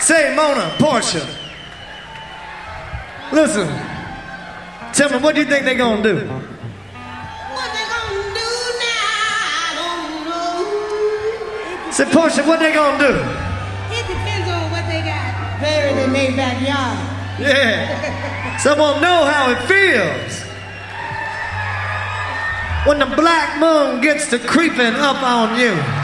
Say, Mona, Portia. Listen. Tell me, what do you think they're gonna do? What they gonna do now, I don't know. Say, Portia, what they gonna do? It depends on what they got buried in their backyard. Yeah. Someone know how it feels when the black moon gets to creeping up on you.